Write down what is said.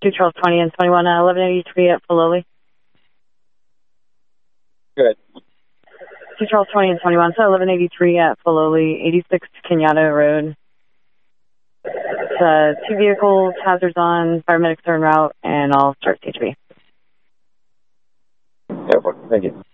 2 Charles 20 and 21, 1183 at Filoli. Good. 2 Charles 20 and 21, so 1183 at Filoli, 86 Kenyatta Road. It's 2 vehicles, hazards on, paramedics are en route, and I'll start CHB. Yeah, thank you.